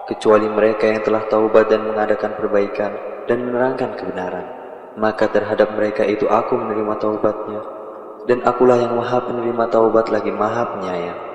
kecuali mereka yang telah taubat dan mengadakan perbaikan dan menerangkan kebenaran. Maka terhadap mereka itu aku menerima taubatnya, dan akulah yang maha penerima taubat lagi maha penyayang.